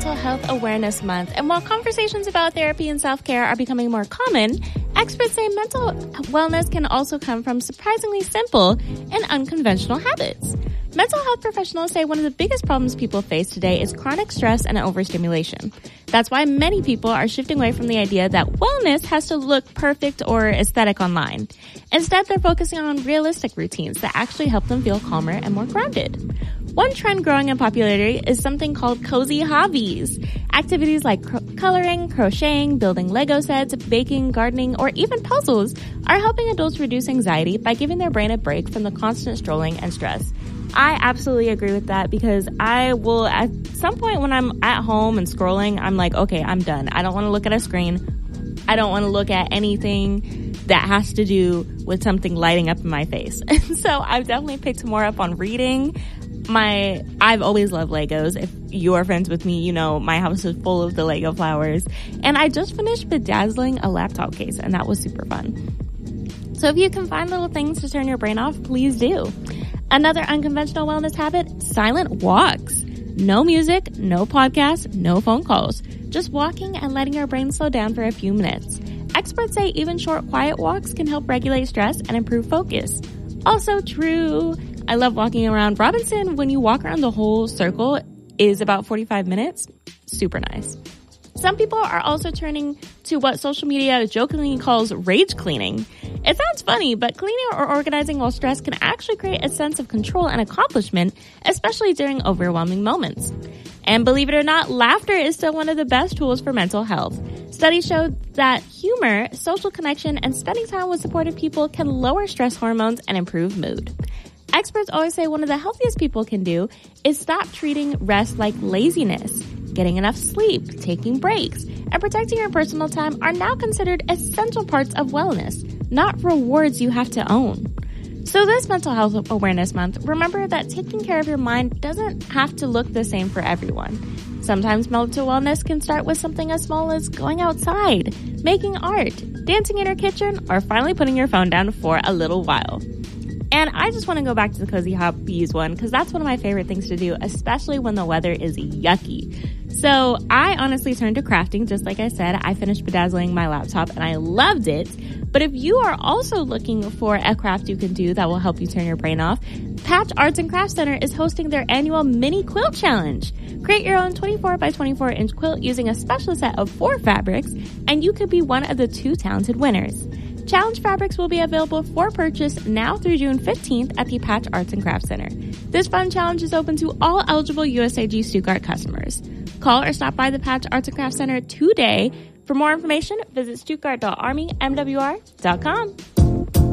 Mental Health Awareness Month, and while conversations about therapy and self-care are becoming more common, experts say mental wellness can also come from surprisingly simple and unconventional habits. Mental health professionals say one of the biggest problems people face today is chronic stress and overstimulation. That's why many people are shifting away from the idea that wellness has to look perfect or aesthetic online. Instead, they're focusing on realistic routines that actually help them feel calmer and more grounded. One trend growing in popularity is something called cozy hobbies. Activities like coloring, crocheting, building Lego sets, baking, gardening, or even puzzles are helping adults reduce anxiety by giving their brain a break from the constant strolling and stress. I absolutely agree with that because I will, at some point when I'm at home and scrolling, I'm like, okay, I'm done. I don't want to look at a screen. I don't want to look at anything that has to do with something lighting up in my face. And so I've definitely picked more up on reading. I've always loved Legos. If you are friends with me, you know my house is full of the Lego flowers. And I just finished bedazzling a laptop case, and that was super fun. So if you can find little things to turn your brain off, please do. Another unconventional wellness habit, silent walks. No music, no podcasts, no phone calls. Just walking and letting your brain slow down for a few minutes. Experts say even short, quiet walks can help regulate stress and improve focus. Also true. I love walking around Robinson. When you walk around the whole circle is about 45 minutes. Super nice. Some people are also turning to what social media jokingly calls rage cleaning. It sounds funny, but cleaning or organizing while stressed can actually create a sense of control and accomplishment, especially during overwhelming moments. And believe it or not, laughter is still one of the best tools for mental health. Studies show that humor, social connection, and spending time with supportive people can lower stress hormones and improve mood. Experts always say one of the healthiest people can do is stop treating rest like laziness. Getting enough sleep, taking breaks, and protecting your personal time are now considered essential parts of wellness, not rewards you have to own. So this Mental Health Awareness Month, remember that taking care of your mind doesn't have to look the same for everyone. Sometimes mental wellness can start with something as small as going outside, making art, dancing in your kitchen, or finally putting your phone down for a little while. And I just want to go back to the cozy hobbies one because that's one of my favorite things to do, especially when the weather is yucky. So I honestly turned to crafting. Just like I said, I finished bedazzling my laptop and I loved it. But if you are also looking for a craft you can do that will help you turn your brain off, Patch Arts and Crafts Center is hosting their annual mini quilt challenge. Create your own 24 by 24 inch quilt using a special set of 4 fabrics, and you could be one of the 2 talented winners. Challenge fabrics will be available for purchase now through June 15th at the Patch Arts and Crafts Center. This fun challenge is open to all eligible USAG Stuttgart customers. Call or stop by the Patch Arts and Crafts Center today. For more information, visit stuttgart.armymwr.com.